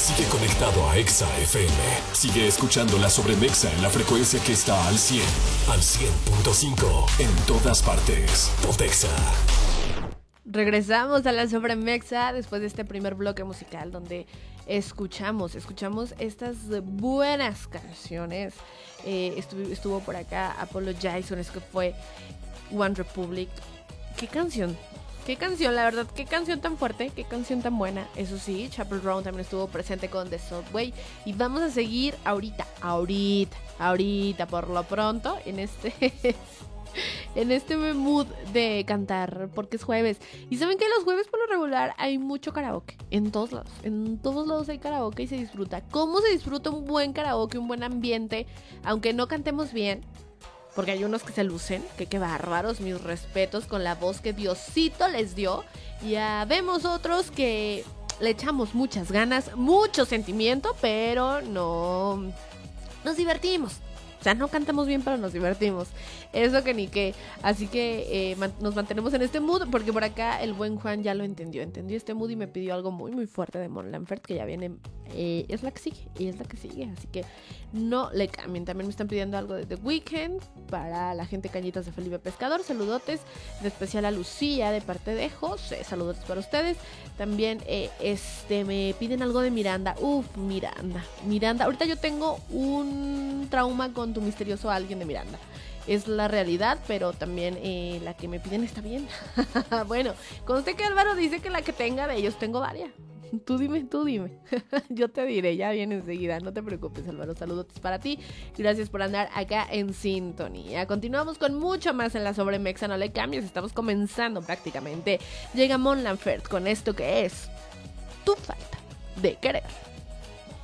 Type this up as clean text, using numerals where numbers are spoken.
Sigue conectado a Exa FM. Sigue escuchando la Sobremexa en la frecuencia que está al 100. Al 100.5 en todas partes. Pontexa. Regresamos a la Sobremexa después de este primer bloque musical donde escuchamos estas buenas canciones. Estuvo por acá Apollo Jason, es que fue One Republic. Qué canción, la verdad, qué canción tan fuerte, qué canción tan buena. Eso sí, Chappell Roan también estuvo presente con The Subway. Y vamos a seguir ahorita, por lo pronto, en este mood de cantar, porque es jueves. Y saben que los jueves por lo regular hay mucho karaoke, en todos lados hay karaoke y se disfruta. ¿Cómo se disfruta un buen karaoke, un buen ambiente? Aunque no cantemos bien, porque hay unos que se lucen, que qué bárbaros, mis respetos con la voz que Diosito les dio. Y vemos otros que le echamos muchas ganas, mucho sentimiento, pero no nos divertimos. O sea, no cantamos bien, pero nos divertimos. Eso que ni qué. Así que nos mantenemos en este mood, porque por acá el buen Juan ya lo entendió este mood y me pidió algo muy muy fuerte de Mon Laferte, que ya viene, es la que sigue, así que no le cambien. También me están pidiendo algo de The Weeknd para la gente Cañitas de Felipe Pescador, saludotes, en especial a Lucía de parte de José, saludotes para ustedes. También me piden algo de Miranda. Miranda, ahorita yo tengo un trauma con Tu misterioso alguien de Miranda. Es la realidad, pero también la que me piden está bien. Bueno, conste que Álvaro dice que la que tenga de ellos tengo varias. Tú dime. Yo te diré, ya viene enseguida. No te preocupes, Álvaro. Saludos para ti. Gracias por andar acá en sintonía. Continuamos con mucho más en la Sobremexa. No le cambies, estamos comenzando prácticamente. Llega Mon Laferte con esto que es Tu falta de querer.